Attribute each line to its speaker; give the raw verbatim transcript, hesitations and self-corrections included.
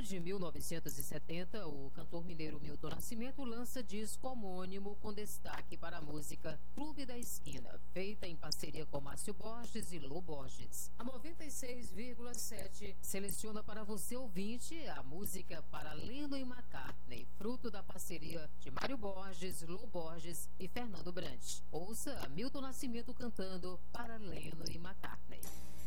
Speaker 1: de mil novecentos e setenta, o cantor mineiro Milton Nascimento lança disco homônimo com destaque para a música Clube da Esquina, feita em parceria com Márcio Borges e Lô Borges. A noventa e seis vírgula sete seleciona para você, ouvinte, a música Para Lennon e McCartney, fruto da parceria de Mário Borges, Lô Borges e Fernando Brant. Ouça Milton Nascimento cantando Para Lennon e McCartney.